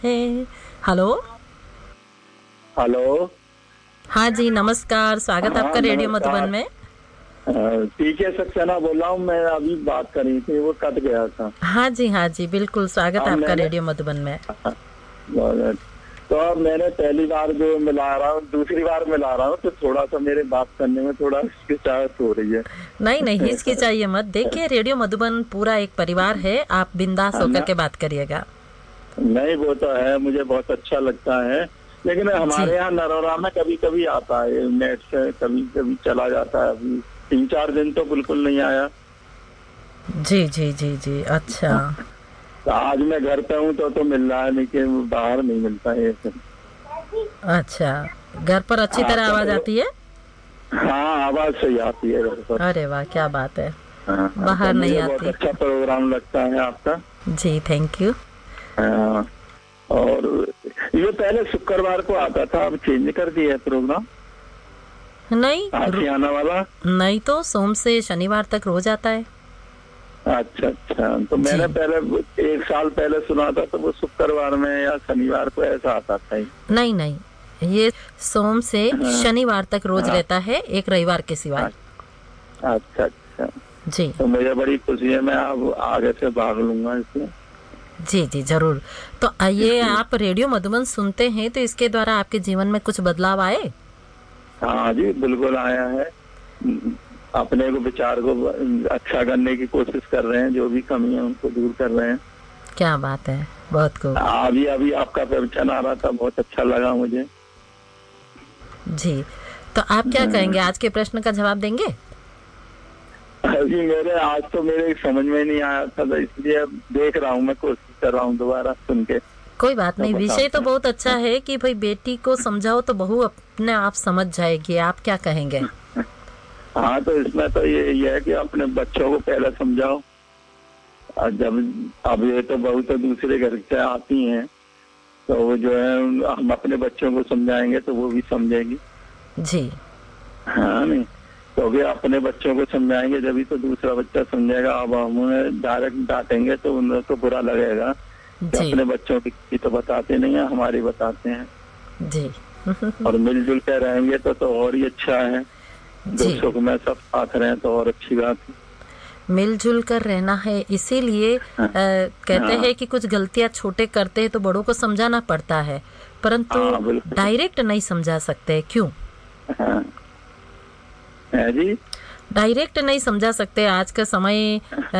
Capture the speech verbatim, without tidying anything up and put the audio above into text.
है। Hello. Hello. हाँ जी, नमस्कार, स्वागत हाँ आपका रेडियो मधुबन नमस्कार। में। पीके सक्सेना बोल रहा हूँ मैं। अभी बात करी थी वो कट गया था। हाँ जी, हाँ जी, बिल्कुल स्वागत अब है आपका मैंने रेडियो मधुबन में। तो अब मैंने पहली बार जो मिला रहा हूँ, दूसरी बार मिला रहा हूँ, तो थोड़ा सा मेरे बात करने में थोड़ा हिचकिचाहट हो रही है। नहीं नहीं, हिचकिचाइए मत। देखिए, रेडियो मधुबन पूरा एक परिवार है, आप बिंदास है होकर ना? के बात करिएगा। नहीं, वो तो है, मुझे बहुत अच्छा लगता है। लेकिन जी हमारे यहाँ नरोरा में कभी कभी आता है, नेट से कभी कभी चला जाता है। अभी तीन चार दिन तो बिल्कुल नहीं आया। जी जी जी जी, अच्छा तो आज मैं घर पे हूँ तो तो मिल रहा है, लेकिन बाहर नहीं मिलता है ऐसे। अच्छा। घर पर अच्छी हाँ तरह आवाज तो आती है? हाँ, आवाज सही आती है घर पर। अरे वाह, क्या बात है। हाँ हाँ, तो बाहर नहीं मुझे बहुत आती। अच्छा प्रोग्राम लगता है आपका। जी, थैंक यू। हाँ, और ये पहले शुक्रवार को आता था, अब चेंज कर दिया है प्रोग्राम नहीं रु- आशियाना वाला। नहीं तो सोम से शनिवार तक रोज आता है। अच्छा अच्छा, तो जी मैंने पहले एक साल पहले सुना था, तो वो शुक्रवार में या शनिवार को ऐसा आता था ही। नहीं नहीं, ये सोम से हाँ शनिवार तक रोज हाँ। रहता है, एक रविवार के सिवाय। अच्छा अच्छा, जी तो मुझे बड़ी खुशी है, मैं अब आगे से भाग लूंगा इसमें। जी जी, जरूर। तो आइए, आप रेडियो मधुबन सुनते हैं तो इसके द्वारा आपके जीवन में कुछ बदलाव आए? हाँ जी, बिल्कुल आया है। अपने को विचार को अच्छा करने की कोशिश कर रहे हैं, जो भी कमी है उनको दूर कर रहे हैं। क्या बात है, बहुत खूब। अभी अभी आपका प्रवचन आ रहा था, बहुत अच्छा लगा मुझे। जी, तो आप क्या कहेंगे, आज के प्रश्न का जवाब देंगे? अभी मेरे आज तो मेरे समझ में नहीं आया था, तो इसलिए अब देख रहा हूँ, मैं कोशिश कर रहा हूँ दोबारा सुन के कोई बात तो नहीं, विषय तो बताता बहुत अच्छा हूँ। है कि भाई बेटी को समझाओ तो बहू अपने आप समझ जाएगी। आप क्या कहेंगे? हाँ, तो इसमें तो ये ये है कि अपने बच्चों को पहले समझाओ। और जब अब ये तो बहू तो दूसरे घर से आती हैं, तो वो जो है हम अपने बच्चों को समझाएंगे तो वो भी समझेगी। जी हाँ नहीं, तो अभी अपने बच्चों को समझाएंगे जब तो दूसरा बच्चा समझेगा। अब हम उन्हें डायरेक्ट डांटेंगे तो उन्हें तो बुरा लगेगा कि जी अपने बच्चों की तो बताते नहीं है, हमारी बताते हैं। जी और मिलजुल कर रहेंगे तो तो और ही अच्छा है। दुख जी, सुख में सब साथ रहें तो और अच्छी बात है। मिलजुल कर रहना है, इसीलिए अ, हाँ कहते हाँ हैं कि कुछ गलतियां छोटे करते हैं तो बड़ों को समझाना पड़ता है, परंतु हाँ, बिल्कुल। डायरेक्ट नहीं समझा सकते। क्यों? हाँ है जी। डायरेक्ट नहीं समझा सकते। आज का समय